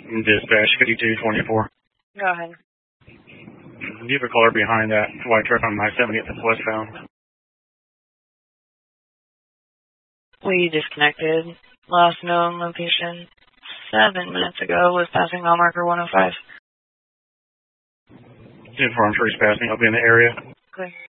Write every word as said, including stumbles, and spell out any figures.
Dispatch fifty-two twenty-four. Go ahead. Do you have a caller behind that white truck on I seventy that's westbound? We disconnected. Last known location seven minutes ago was passing mile marker one oh five. Inform trace passing. I'll be in the area. Clear.